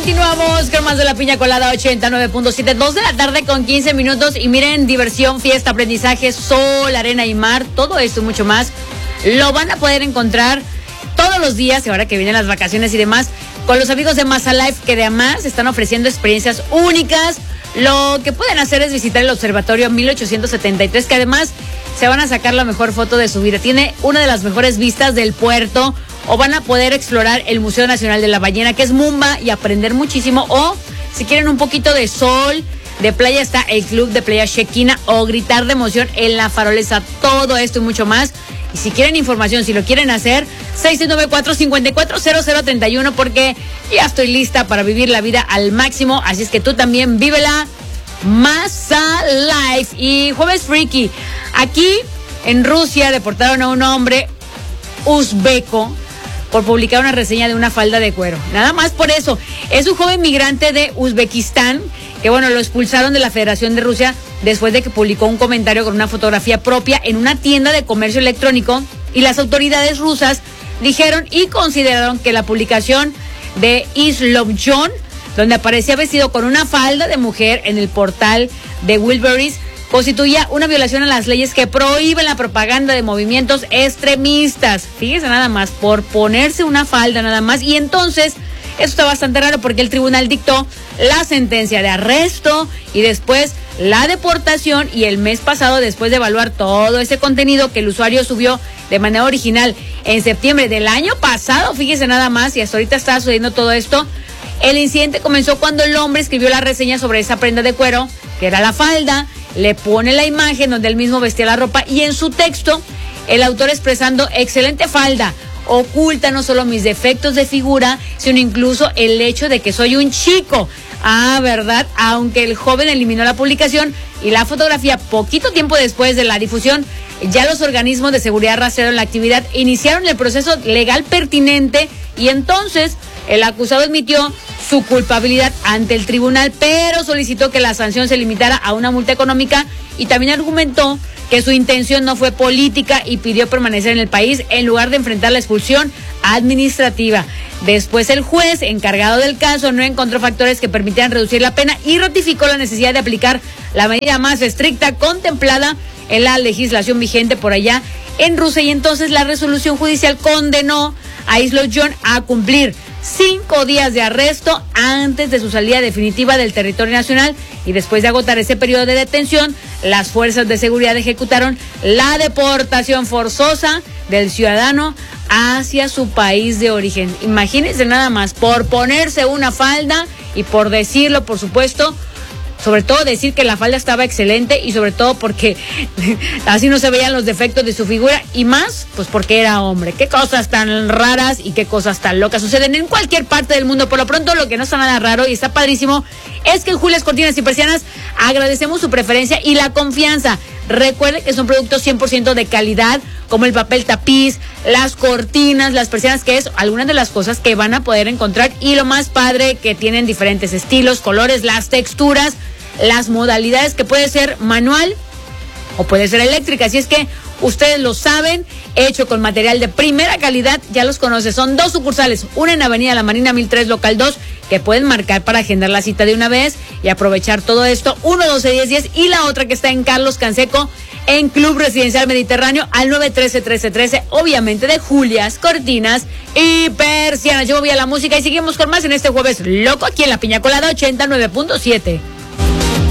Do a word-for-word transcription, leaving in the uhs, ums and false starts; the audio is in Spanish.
Continuamos con más de la Piña Colada ochenta y nueve punto siete, dos de la tarde con quince minutos. Y miren, diversión, fiesta, aprendizaje, sol, arena y mar, todo esto y mucho más lo van a poder encontrar todos los días, y ahora que vienen las vacaciones y demás, con los amigos de Mazalife, que además están ofreciendo experiencias únicas. Lo que pueden hacer es visitar el Observatorio mil ochocientos setenta y tres, que además se van a sacar la mejor foto de su vida. Tiene una de las mejores vistas del puerto. O van a poder explorar el Museo Nacional de la Ballena, que es Mumba, y aprender muchísimo. O si quieren un poquito de sol, de playa, está el Club de Playa Shequina, o gritar de emoción en la Farolesa. Todo esto y mucho más. Y si quieren información, si lo quieren hacer, seis nueve cuatro, cinco cuatro cero cero tres uno, porque ya estoy lista para vivir la vida al máximo. Así es que tú también vívela. Mazalife. Y jueves friki. Aquí en Rusia deportaron a un hombre uzbeco por publicar una reseña de una falda de cuero. Nada más por eso. Es un joven migrante de Uzbekistán que, bueno, lo expulsaron de la Federación de Rusia después de que publicó un comentario con una fotografía propia en una tienda de comercio electrónico, y las autoridades rusas dijeron y consideraron que la publicación de Islovjon, donde aparecía vestido con una falda de mujer en el portal de Wilburys, constituía una violación a las leyes que prohíben la propaganda de movimientos extremistas. Fíjense nada más, por ponerse una falda nada más. Y entonces, esto está bastante raro porque el tribunal dictó la sentencia de arresto y después la deportación. Y el mes pasado, después de evaluar todo ese contenido que el usuario subió de manera original en septiembre del año pasado, fíjense nada más, y hasta ahorita está sucediendo todo esto. El incidente comenzó cuando el hombre escribió la reseña sobre esa prenda de cuero, que era la falda. Le pone la imagen donde él mismo vestía la ropa, y en su texto el autor expresando: excelente falda, oculta no solo mis defectos de figura, sino incluso el hecho de que soy un chico. Ah, ¿verdad? Aunque el joven eliminó la publicación y la fotografía poquito tiempo después de la difusión, ya los organismos de seguridad rastrearon la actividad, iniciaron el proceso legal pertinente, y entonces el acusado admitió su culpabilidad ante el tribunal, pero solicitó que la sanción se limitara a una multa económica, y también argumentó que su intención no fue política y pidió permanecer en el país en lugar de enfrentar la expulsión administrativa. Después, el juez encargado del caso no encontró factores que permitieran reducir la pena y ratificó la necesidad de aplicar la medida más estricta contemplada en la legislación vigente por allá en Rusia. Y entonces la resolución judicial condenó a Islovjon a cumplir cinco días de arresto antes de su salida definitiva del territorio nacional, y después de agotar ese periodo de detención, las fuerzas de seguridad ejecutaron la deportación forzosa del ciudadano hacia su país de origen. Imagínense nada más, por ponerse una falda y por decirlo, por supuesto, sobre todo decir que la falda estaba excelente, y sobre todo porque así no se veían los defectos de su figura, y más, pues porque era hombre. Qué cosas tan raras y qué cosas tan locas suceden en cualquier parte del mundo. Por lo pronto, lo que no está nada raro y está padrísimo es que en Julias Cortinas y Persianas agradecemos su preferencia y la confianza. Recuerde que son productos cien por ciento de calidad, como el papel tapiz, las cortinas, las persianas, que es algunas de las cosas que van a poder encontrar. Y lo más padre, que tienen diferentes estilos, colores, las texturas, las modalidades, que puede ser manual o puede ser eléctrica. Así es que ustedes lo saben, hecho con material de primera calidad, ya los conoces. Son dos sucursales, una en Avenida La Marina mil tres, local dos, que pueden marcar para agendar la cita de una vez y aprovechar todo esto, uno doce diez diez, y la otra que está en Carlos Canseco, en Club Residencial Mediterráneo, al nueve trece trece trece, obviamente de Julias Cortinas y Persianas. Yo voy a la música y seguimos con más en este jueves loco aquí en la Piña Colada ochenta y nueve punto siete.